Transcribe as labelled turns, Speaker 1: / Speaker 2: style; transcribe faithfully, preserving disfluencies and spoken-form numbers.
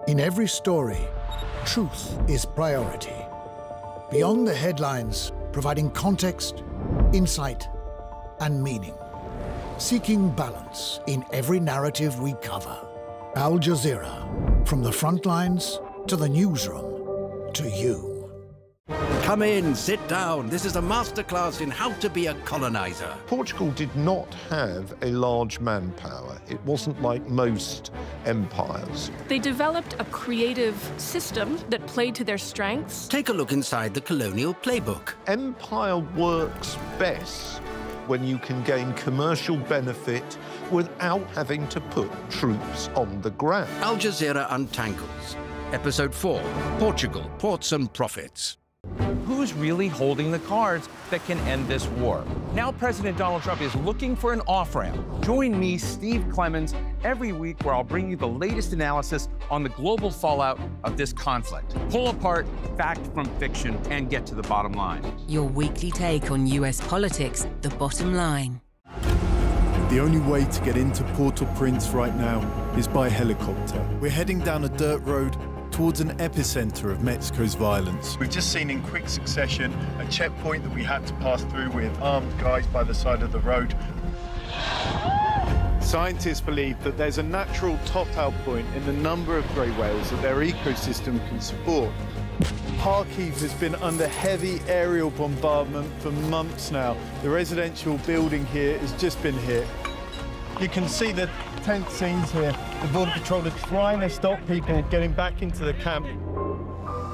Speaker 1: In every story, truth is priority. Beyond the headlines, providing context, insight, and meaning. Seeking balance in every narrative we cover. Al Jazeera, from the front lines to the newsroom, to you.
Speaker 2: Come in, sit down. This is a masterclass in how to be a colonizer.
Speaker 3: Portugal did not have a large manpower. It wasn't like most empires.
Speaker 4: They developed a creative system that played to their strengths.
Speaker 2: Take a look inside the colonial playbook.
Speaker 3: Empire works best when you can gain commercial benefit without having to put troops on the ground.
Speaker 2: Al Jazeera Untangles. Episode four, Portugal, Ports and Profits.
Speaker 5: Who's really holding the cards that can end this war? Now President Donald Trump is looking for an off-ramp. Join me, Steve Clemons, every week where I'll bring you the latest analysis on the global fallout of this conflict. Pull apart fact from fiction and get to the bottom line.
Speaker 6: Your weekly take on U S politics, The Bottom Line.
Speaker 7: The only way to get into Port-au-Prince right now is by helicopter. We're heading down a dirt road towards an epicenter of Mexico's violence.
Speaker 8: We've just seen in quick succession a checkpoint that we had to pass through with armed guys by the side of the road. Scientists believe that there's a natural top-out point in the number of grey whales that their ecosystem can support. Kharkiv has been under heavy aerial bombardment for months now. The residential building here has just been hit. You can see the tense scenes here. The Border Patrol are trying to stop people getting back into the camp.